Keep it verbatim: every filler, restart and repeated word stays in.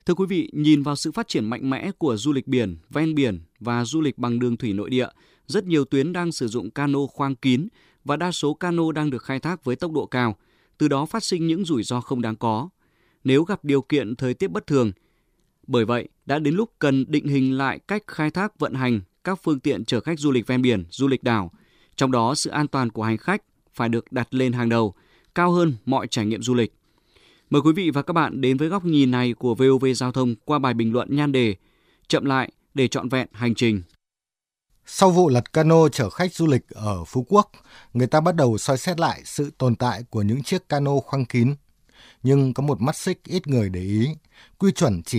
Thưa quý vị, nhìn vào sự phát triển mạnh mẽ của du lịch biển, ven biển và du lịch bằng đường thủy nội địa, rất nhiều tuyến đang sử dụng cano khoang kín và đa số cano đang được khai thác với tốc độ cao, từ đó phát sinh những rủi ro không đáng có nếu gặp điều kiện thời tiết bất thường. Bởi vậy, đã đến lúc cần định hình lại cách khai thác vận hành các phương tiện chở khách du lịch ven biển, du lịch đảo. Trong đó, sự an toàn của hành khách phải được đặt lên hàng đầu, cao hơn mọi trải nghiệm du lịch. Mời quý vị và các bạn đến với góc nhìn này của vê o vê Giao thông qua bài bình luận nhan đề Chậm lại để trọn vẹn hành trình. Sau vụ lật cano chở khách du lịch ở Phú Quốc, người ta bắt đầu soi xét lại sự tồn tại của những chiếc cano khoang kín. Nhưng có một mắt xích ít người để ý, quy chuẩn chỉ